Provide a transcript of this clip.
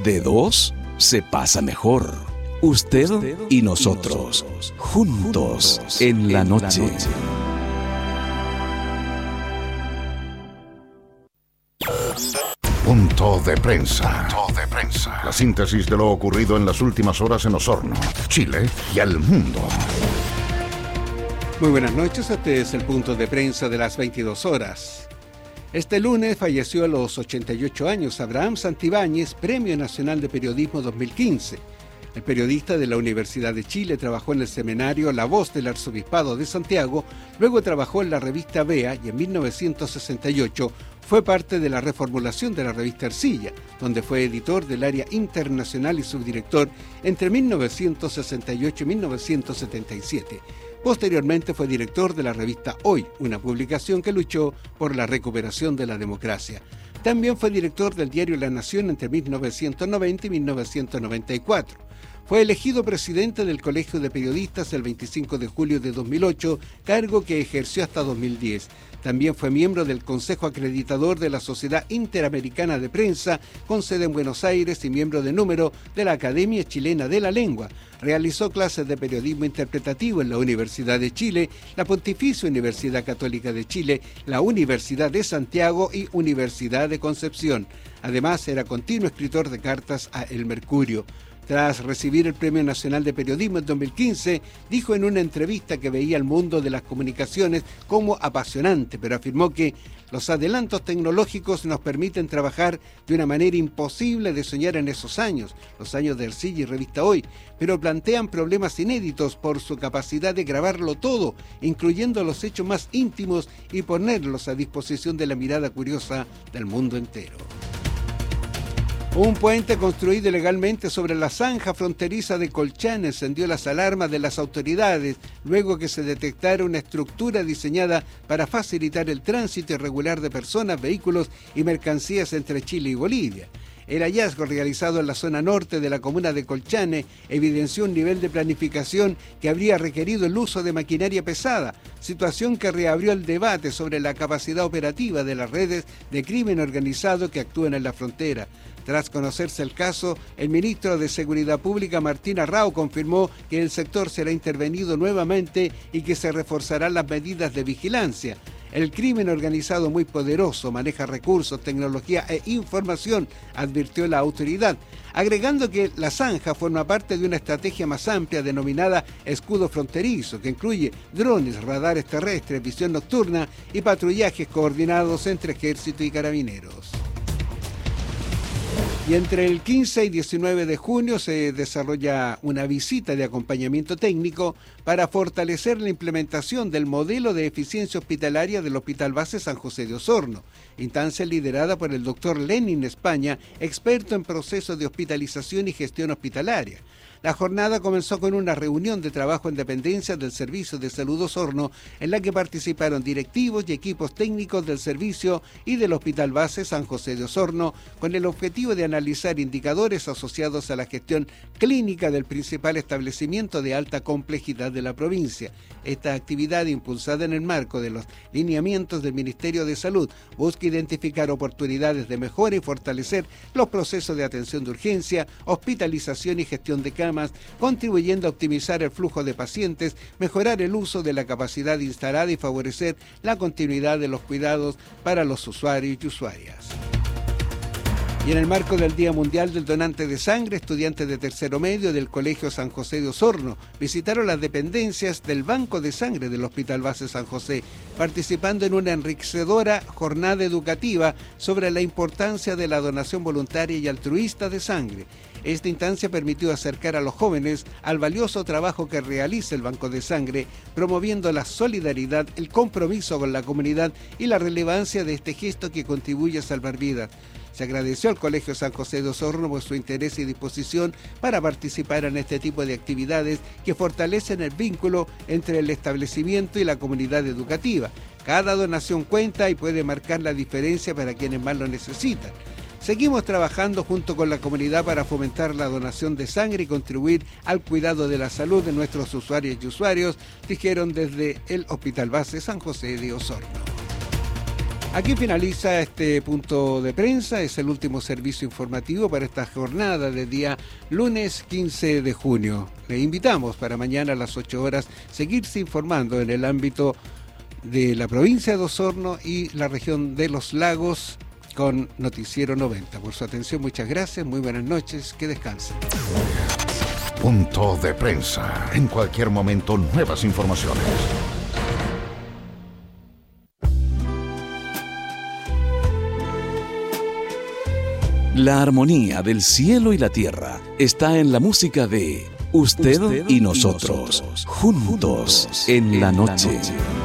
De dos se pasa mejor. Usted y nosotros, juntos en la noche. Punto de prensa. La síntesis de lo ocurrido en las últimas horas en Osorno, Chile y al mundo. Muy buenas noches, este es el punto de prensa de las 22 horas. Este lunes falleció a los 88 años Abraham Santibáñez, Premio Nacional de Periodismo 2015. El periodista de la Universidad de Chile trabajó en el semanario La Voz del Arzobispado de Santiago, luego trabajó en la revista Vea y en 1968 fue parte de la reformulación de la revista Ercilla, donde fue editor del área internacional y subdirector entre 1968 y 1977. Posteriormente fue director de la revista Hoy, una publicación que luchó por la recuperación de la democracia. También fue director del diario La Nación entre 1990 y 1994. Fue elegido presidente del Colegio de Periodistas el 25 de julio de 2008, cargo que ejerció hasta 2010. También fue miembro del Consejo Acreditador de la Sociedad Interamericana de Prensa, con sede en Buenos Aires, y miembro de número de la Academia Chilena de la Lengua. Realizó clases de periodismo interpretativo en la Universidad de Chile, la Pontificia Universidad Católica de Chile, la Universidad de Santiago y Universidad de Concepción. Además, era continuo escritor de cartas a El Mercurio. Tras recibir el Premio Nacional de Periodismo en 2015, dijo en una entrevista que veía el mundo de las comunicaciones como apasionante, pero afirmó que los adelantos tecnológicos nos permiten trabajar de una manera imposible de soñar en esos años, los años de Ercilla y Revista Hoy, pero plantean problemas inéditos por su capacidad de grabarlo todo, incluyendo los hechos más íntimos, y ponerlos a disposición de la mirada curiosa del mundo entero. Un puente construido ilegalmente sobre la zanja fronteriza de Colchane encendió las alarmas de las autoridades luego que se detectara una estructura diseñada para facilitar el tránsito irregular de personas, vehículos y mercancías entre Chile y Bolivia. El hallazgo realizado en la zona norte de la comuna de Colchane evidenció un nivel de planificación que habría requerido el uso de maquinaria pesada, situación que reabrió el debate sobre la capacidad operativa de las redes de crimen organizado que actúan en la frontera. Tras conocerse el caso, el ministro de Seguridad Pública, Martín Arrau, confirmó que el sector será intervenido nuevamente y que se reforzarán las medidas de vigilancia. El crimen organizado muy poderoso maneja recursos, tecnología e información, advirtió la autoridad, agregando que la zanja forma parte de una estrategia más amplia denominada escudo fronterizo, que incluye drones, radares terrestres, visión nocturna y patrullajes coordinados entre ejército y carabineros. Y entre el 15 y 19 de junio se desarrolla una visita de acompañamiento técnico para fortalecer la implementación del modelo de eficiencia hospitalaria del Hospital Base San José de Osorno, instancia liderada por el doctor Lenin España, experto en procesos de hospitalización y gestión hospitalaria. La jornada comenzó con una reunión de trabajo en dependencias del Servicio de Salud Osorno, en la que participaron directivos y equipos técnicos del servicio y del Hospital Base San José de Osorno, con el objetivo de analizar indicadores asociados a la gestión clínica del principal establecimiento de alta complejidad de la provincia. Esta actividad, impulsada en el marco de los lineamientos del Ministerio de Salud, busca identificar oportunidades de mejora y fortalecer los procesos de atención de urgencia, hospitalización y gestión de camas, contribuyendo a optimizar el flujo de pacientes, mejorar el uso de la capacidad instalada y favorecer la continuidad de los cuidados para los usuarios y usuarias. Y en el marco del Día Mundial del Donante de Sangre, estudiantes de tercero medio del Colegio San José de Osorno visitaron las dependencias del Banco de Sangre del Hospital Base San José, participando en una enriquecedora jornada educativa sobre la importancia de la donación voluntaria y altruista de sangre. Esta instancia permitió acercar a los jóvenes al valioso trabajo que realiza el Banco de Sangre, promoviendo la solidaridad, el compromiso con la comunidad y la relevancia de este gesto que contribuye a salvar vidas. Se agradeció al Colegio San José de Osorno por su interés y disposición para participar en este tipo de actividades que fortalecen el vínculo entre el establecimiento y la comunidad educativa. Cada donación cuenta y puede marcar la diferencia para quienes más lo necesitan. Seguimos trabajando junto con la comunidad para fomentar la donación de sangre y contribuir al cuidado de la salud de nuestros usuarios y usuarios, dijeron desde el Hospital Base San José de Osorno. Aquí finaliza este punto de prensa, es el último servicio informativo para esta jornada de día lunes 15 de junio. Le invitamos para mañana a las 8 horas seguirse informando en el ámbito de la provincia de Osorno y la región de Los Lagos con Noticiero 90. Por su atención, muchas gracias, muy buenas noches, que descansen. Punto de prensa. En cualquier momento, nuevas informaciones. La armonía del cielo y la tierra está en la música de Usted y Nosotros, juntos en la noche.